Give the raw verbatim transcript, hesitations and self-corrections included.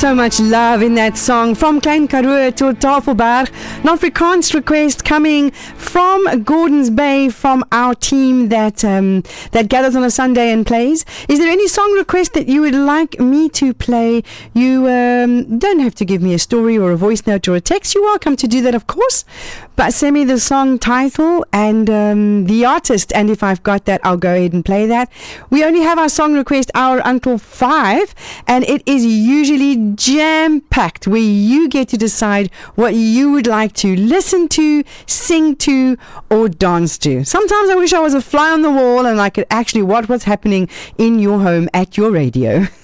So much love in that song. From Klein Karoo to Tafelberg. An Afrikaans request coming from Gordons Bay, from our team that um, that gathers on a Sunday and plays. Is there any song request that you would like me to play? You um, don't have to give me a story or a voice note or a text. You're welcome to do that, of course. But send me the song title and um, the artist, and if I've got that, I'll go ahead and play that. We only have our song request hour until five, and it is usually jam-packed, where you get to decide what you would like to listen to, sing to, or dance to. Sometimes I wish I was a fly on the wall and I could actually watch what's happening in your home at your radio.